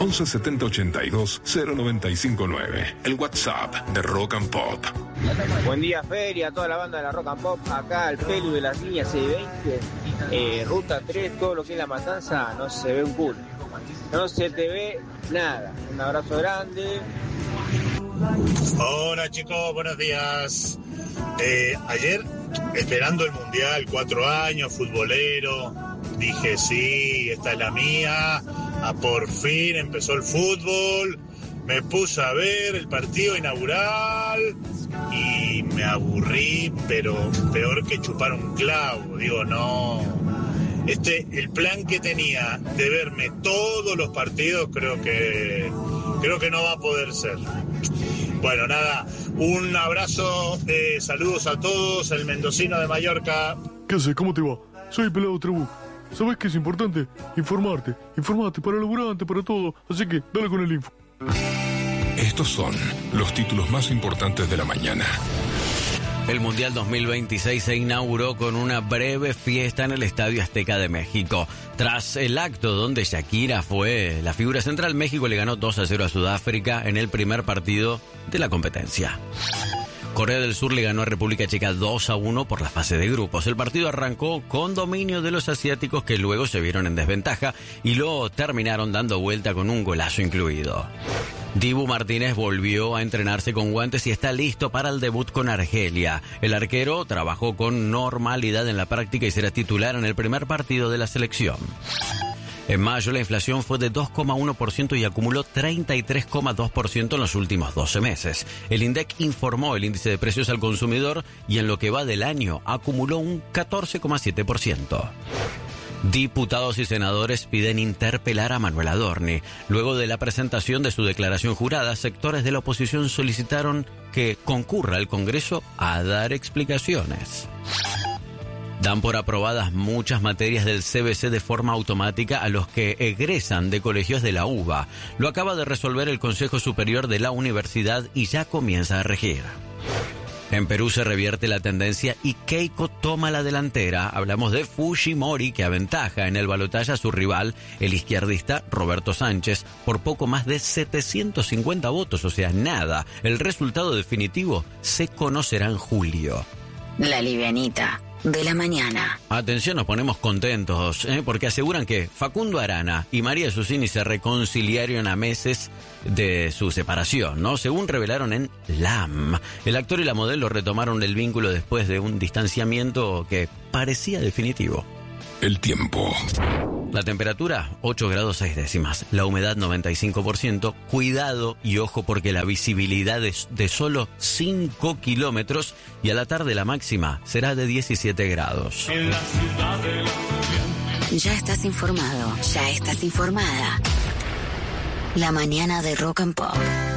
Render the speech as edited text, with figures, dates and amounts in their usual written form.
11 70 82 0959. El WhatsApp de Rock and Pop. Buen día, Feria, toda la banda de la Rock and Pop. Acá el Pelu de las líneas C20, Ruta 3, todo lo que es La Matanza, no se ve un culo. No se te ve nada. Un abrazo grande. Hola chicos, buenos días. Ayer, esperando el Mundial, 4 años, futbolero, dije sí, esta es la mía. Por fin empezó el fútbol. Me puse a ver el partido inaugural y me aburrí, pero peor que chupar un clavo. Digo, no. El plan que tenía de verme todos los partidos, creo que no va a poder ser. Bueno, nada, un abrazo, saludos a todos, el mendocino de Mallorca. ¿Qué haces? ¿Cómo te va? Soy Pelado Trebuch. ¿Sabés qué es importante? Informarte para el laburante, para todo. Así que dale con el info. Estos son los títulos más importantes de la mañana. El Mundial 2026 se inauguró con una breve fiesta en el Estadio Azteca de México. Tras el acto donde Shakira fue la figura central, México le ganó 2-0 a Sudáfrica en el primer partido de la competencia. Corea del Sur le ganó a República Checa 2-1 por la fase de grupos. El partido arrancó con dominio de los asiáticos, que luego se vieron en desventaja y lo terminaron dando vuelta con un golazo incluido. Dibu Martínez volvió a entrenarse con guantes y está listo para el debut con Argelia. El arquero trabajó con normalidad en la práctica y será titular en el primer partido de la selección. En mayo la inflación fue de 2,1% y acumuló 33,2% en los últimos 12 meses. El INDEC informó el índice de precios al consumidor y en lo que va del año acumuló un 14,7%. Diputados y senadores piden interpelar a Manuel Adorni. Luego de la presentación de su declaración jurada, sectores de la oposición solicitaron que concurra al Congreso a dar explicaciones. Dan por aprobadas muchas materias del CBC de forma automática a los que egresan de colegios de la UBA. Lo acaba de resolver el Consejo Superior de la Universidad y ya comienza a regir. En Perú se revierte la tendencia y Keiko toma la delantera. Hablamos de Fujimori, que aventaja en el balotaje a su rival, el izquierdista Roberto Sánchez, por poco más de 750 votos, o sea, nada. El resultado definitivo se conocerá en julio. La livianita de la mañana. Atención, nos ponemos contentos, porque aseguran que Facundo Arana y María Susini se reconciliaron a meses de su separación, ¿no? Según revelaron en LAM. El actor y la modelo retomaron el vínculo después de un distanciamiento que parecía definitivo. El tiempo. La temperatura, 8 grados 6 décimas. La humedad, 95%. Cuidado y ojo porque la visibilidad es de solo 5 kilómetros y a la tarde la máxima será de 17 grados. Ya estás informado, ya estás informada. La mañana de Rock and Pop.